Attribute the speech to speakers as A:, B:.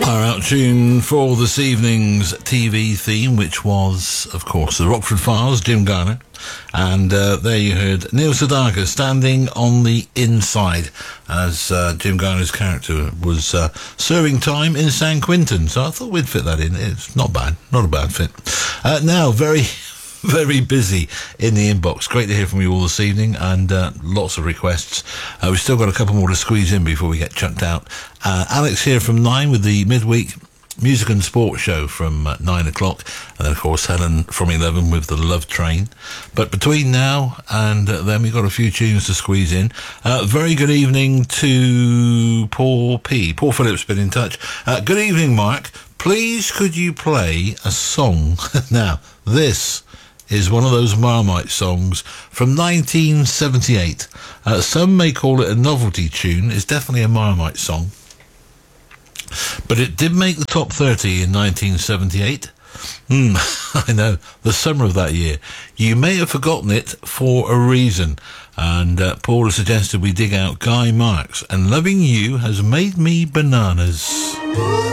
A: Our out tune for this evening's TV theme, which was, of course, the Rockford Files, Jim Garner. And there you heard Neil Sedaka, Standing on the Inside, as Jim Garner's character was serving time in San Quentin. So I thought we'd fit that in. It's not bad, not a bad fit. Now, very busy in the inbox. Great to hear from you all this evening, and lots of requests. We've still got a couple more to squeeze in before we get chucked out. Alex here from 9 with the midweek music and sports show from 9 o'clock, and then of course Helen from 11 with the Love Train. But between now and then we've got a few tunes to squeeze in. Very good evening to Paul P. Paul Phillips been in touch. Good evening, Mark. Please could you play a song? Now this is one of those Marmite songs from 1978. Some may call it a novelty tune. It's definitely a Marmite song. But it did make the top 30 in 1978. I know, the summer of that year. You may have forgotten it for a reason. And Paul has suggested we dig out Guy Marks. And Loving You Has Made Me Bananas.